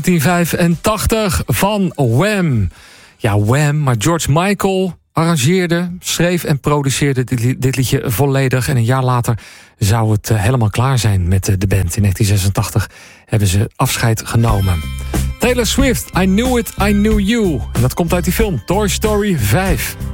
1985 van Wham. Ja, Wham, maar George Michael arrangeerde, schreef en produceerde dit liedje volledig. En een jaar later zou het helemaal klaar zijn met de band. In 1986 hebben ze afscheid genomen. Taylor Swift, I Knew It, I Knew You. En dat komt uit die film Toy Story 5.